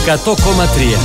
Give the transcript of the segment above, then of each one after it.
100,3.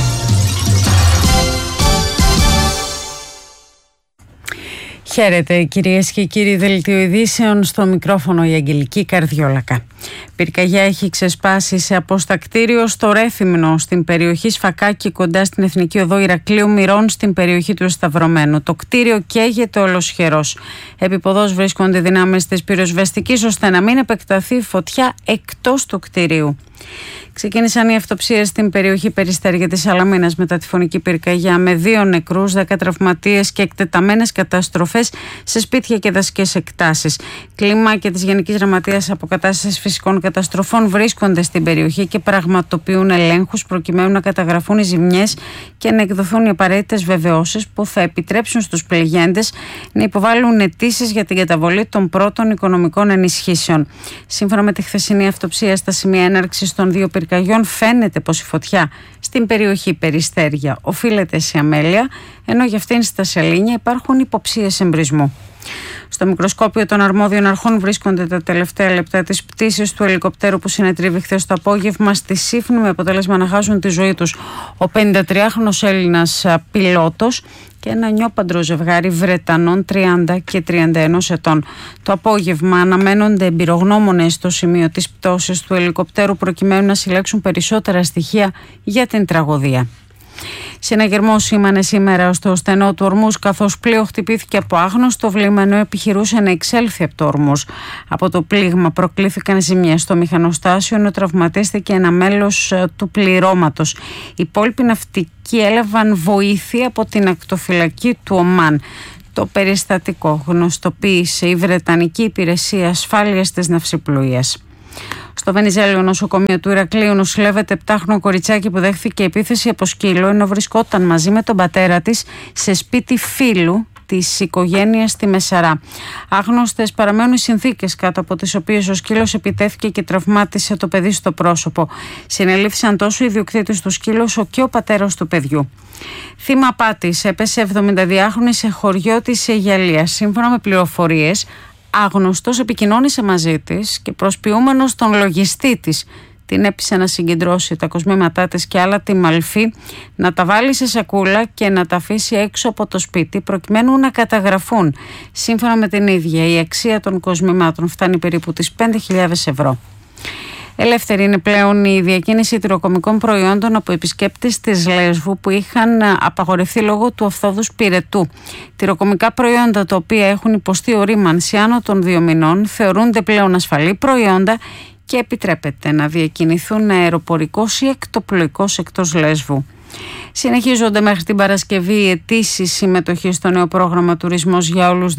Χαίρετε κυρίες και κύριοι, δελτίο ειδήσεων, στο μικρόφωνο η Αγγελική Καρδιόλακα. Πυρκαγιά έχει ξεσπάσει σε αποστακτήριο στο Ρέθυμνο, στην περιοχή Σφακάκη, κοντά στην Εθνική Οδό Ηρακλείου Μυρών, στην περιοχή του Σταυρωμένου. Το κτίριο καίγεται ολοσχερός. Επίποδος βρίσκονται δυνάμεις της πυροσβεστικής ώστε να μην επεκταθεί φωτιά εκτός του κτιρίου. Ξεκίνησαν οι αυτοψίες στην περιοχή Περιστέρια της Σαλαμίνας μετά τη φωνική πυρκαγιά, με 2 νεκρούς, 10 τραυματίες και εκτεταμένες καταστροφές σε σπίτια και δασικές εκτάσεις. Κλίμακια της Γενικής Γραμματείας Αποκατάστασης Φυσικών Καταστροφών βρίσκονται στην περιοχή και πραγματοποιούν ελέγχους προκειμένου να καταγραφούν οι ζημιές και να εκδοθούν οι απαραίτητες βεβαιώσεις που θα επιτρέψουν στους πληγέντες να υποβάλουν αιτήσεις για την καταβολή των πρώτων οικονομικών ενισχύσεων. Σύμφωνα με τη χθεσινή αυτοψία στα σημεία έναρξης των 2 πυρκαγιών, φαίνεται πως η φωτιά στην περιοχή Περιστέρια οφείλεται σε αμέλεια, ενώ για αυτήν στα Σελήνια υπάρχουν υποψίες εμπρισμού. Στο μικροσκόπιο των αρμόδιων αρχών βρίσκονται τα τελευταία λεπτά της πτήσης του ελικοπτέρου που συνετρίβη χθες το απόγευμα στη Σύφνη, με αποτέλεσμα να χάσουν τη ζωή τους ο 53χρονος Έλληνας πιλότος και ένα νιόπαντρο ζευγάρι Βρετανών 30 και 31 ετών. Το απόγευμα αναμένονται εμπειρογνώμονες στο σημείο της πτώσης του ελικοπτέρου προκειμένου να συλλέξουν περισσότερα στοιχεία για την τραγωδία. Συναγερμός σήμανε σήμερα στο στενό του Ορμούς, καθώς πλοίο χτυπήθηκε από άγνωστο βλήμα ενώ επιχειρούσε να εξέλθει από το Ορμούς. Από το πλήγμα προκλήθηκαν ζημιές στο μηχανοστάσιο, ενώ τραυματίστηκε ένα μέλος του πληρώματος. Οι υπόλοιποι ναυτικοί έλαβαν βοήθεια από την ακτοφυλακή του Ομάν. Το περιστατικό γνωστοποίησε η Βρετανική Υπηρεσία Ασφάλειας της Ναυσιπλοείας. Στο Βενιζέλιο νοσοκομείο του Ηρακλείου νοσηλεύεται 7χρονο κοριτσάκι που δέχθηκε επίθεση από σκύλο ενώ βρισκόταν μαζί με τον πατέρα της σε σπίτι φίλου της οικογένειας στη Μεσαρά. Άγνωστες παραμένουν οι συνθήκες κάτω από τις οποίες ο σκύλος επιτέθηκε και τραυμάτισε το παιδί στο πρόσωπο. Συνελήφθησαν τόσο ο ιδιοκτήτης του σκύλου όσο και ο πατέρας του παιδιού. Θύμα απάτης έπεσε 72χρονη σε χωριό της Αιγιαλίας. Σύμφωνα με πληροφορίες, άγνωστος επικοινώνησε μαζί της και προσποιούμενος τον λογιστή της την έπεισε να συγκεντρώσει τα κοσμήματά της και άλλα τη μαλφή, να τα βάλει σε σακούλα και να τα αφήσει έξω από το σπίτι προκειμένου να καταγραφούν. Σύμφωνα με την ίδια, η αξία των κοσμημάτων φτάνει περίπου τις 5.000 ευρώ. Ελεύθερη είναι πλέον η διακίνηση τυροκομικών προϊόντων από επισκέπτες της Λέσβου που είχαν απαγορευτεί λόγω του αυθόδους πυρετού. Τυροκομικά προϊόντα τα οποία έχουν υποστεί ορίμανση άνω των 2 μηνών θεωρούνται πλέον ασφαλή προϊόντα και επιτρέπεται να διακινηθούν αεροπορικός ή εκτοπλοϊκός εκτός Λέσβου. Συνεχίζονται μέχρι την Παρασκευή οι αιτήσεις συμμετοχής στο νέο πρόγραμμα Τουρισμός για όλους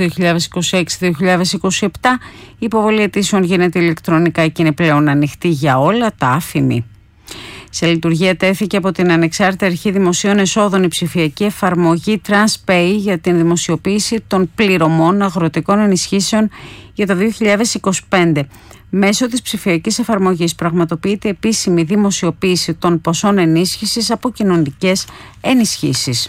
2026-2027. Η υποβολή αιτήσεων γίνεται ηλεκτρονικά και είναι πλέον ανοιχτή για όλα τα άφημη. Σε λειτουργία τέθηκε από την Ανεξάρτητη Αρχή Δημοσίων Εσόδων η ψηφιακή εφαρμογή TransPay για την δημοσιοποίηση των πληρωμών αγροτικών ενισχύσεων για το 2025. Μέσω της ψηφιακής εφαρμογής πραγματοποιείται επίσημη δημοσιοποίηση των ποσών ενίσχυσης από κοινωνικές ενισχύσεις.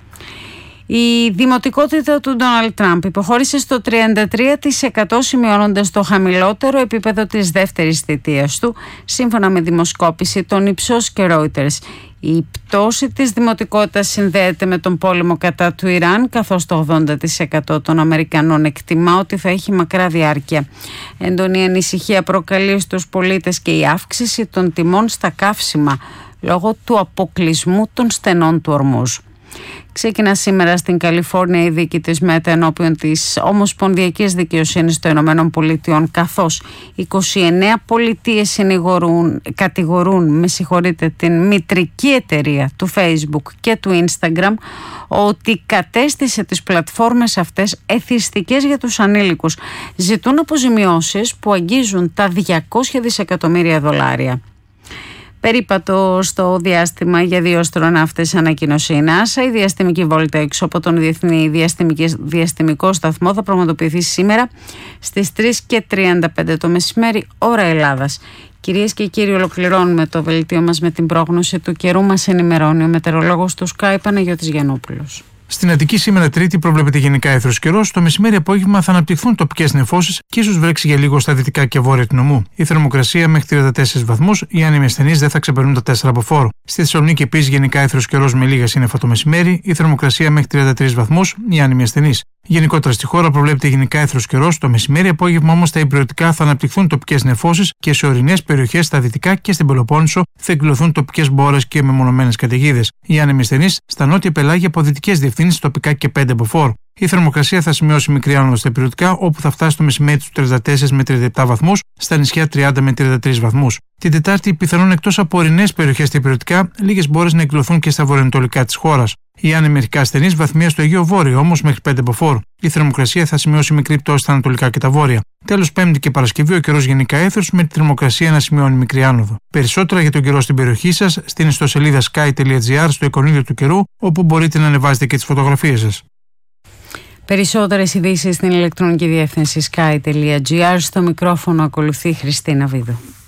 Η δημοτικότητα του Ντόναλντ Τραμπ υποχώρησε στο 33%, σημειώνοντας το χαμηλότερο επίπεδο της δεύτερης θητείας του, σύμφωνα με δημοσκόπηση των Ipsos και Reuters. Η πτώση της δημοτικότητας συνδέεται με τον πόλεμο κατά του Ιράν, καθώς το 80% των Αμερικανών εκτιμά ότι θα έχει μακρά διάρκεια. Έντονη ανησυχία προκαλεί στους πολίτες και η αύξηση των τιμών στα καύσιμα λόγω του αποκλεισμού των στενών του Ορμούς. Ξεκινά σήμερα στην Καλιφόρνια η δίκη της ΜΕΤΑ ενώπιον της Ομοσπονδιακής Δικαιοσύνης των Ηνωμένων Πολιτειών, καθώς 29 πολιτείες κατηγορούν την μητρική εταιρεία του Facebook και του Instagram ότι κατέστησε τις πλατφόρμες αυτές εθιστικές για τους ανήλικους. Ζητούν αποζημιώσεις που αγγίζουν τα 200 δισεκατομμύρια δολάρια. Περίπατο στο διάστημα για 2 αστροναύτες ανακοίνωσε η NASA. Η διαστημική βόλτα έξω από τον Διεθνή Διαστημικό Σταθμό θα πραγματοποιηθεί σήμερα στις 3:35 το μεσημέρι, ώρα Ελλάδας. Κυρίες και κύριοι, ολοκληρώνουμε το βελτίο μας με την πρόγνωση του καιρού. Μας ενημερώνει ο μετεωρολόγος του Sky Παναγιώτης Γιαννόπουλος. Στην Αττική σήμερα Τρίτη προβλέπεται γενικά έθρος καιρός. Το μεσημέρι-απόγευμα θα αναπτυχθούν τοπικές νεφώσεις και ίσως βρέξει για λίγο στα δυτικά και βόρεια του νομού. Η θερμοκρασία μέχρι 34 βαθμούς, οι άνεμοι ασθενείς δεν θα ξεπερνούν τα 4 από φόρο. Στη Θεσσαλονίκη επίσης γενικά έθρος καιρός με λίγα σύννεφα το μεσημέρι, η θερμοκρασία μέχρι 33 βαθμούς, οι άνεμοι ασθενείς. Γενικότερα στη χώρα προβλέπεται γενικά έθρος καιρός. Το μεσημέρι-απόγευμα όμως τα υπηρετικά θα αναπτυχθούν τοπικές νεφώσεις και σε ορεινές περιοχές στα δυτικά και στην Πελοπόννησο θα εκδηλωθούν τοπικές μπόρες και μεμονωμένες καταιγίδες. Οι άνεμοι ασθενείς στα νότια πελάγια από δυτικές διευθύνσεις τοπικά και 5 από φόρ. Η θερμοκρασία θα σημειώσει μικρή άνοδο στα υπηρετικά, όπου θα φτάσει το μεσημέρι του 34 με 37 βαθμούς, στα νησιά 30 με 33 βαθμούς. Την Τετάρτη, πιθανόν εκτός από ορεινές περιοχές στα υπηρετικά, λίγες μπόρες να εκδηλωθούν και στα βορειοανατολικά της χώρας. Οι άνεμοι μερικά ασθενείς βαθμία στο Αιγαίο Βόρειο, όμως μέχρι 5 από φόρ. Η θερμοκρασία θα σημειώσει μικρή πτώση στα ανατολικά και τα βόρεια. Τέλος, Πέμπτη και Παρασκευή ο καιρός γενικά έθρος, με τη θερμοκρασία να σημειώνει μικρή άνοδο. Περισσότερα για τον καιρό στην περιοχή σας στην ιστοσελίδα sky.gr στο εικονίδιο του καιρού, όπου μπορείτε να ανεβάσετε και τις φωτογραφίες σας. Περισσότερες ειδήσεις στην ηλεκτρονική διεύθυνση sky.gr. Στο μικρόφωνο ακολουθεί Χριστίνα Βίδου.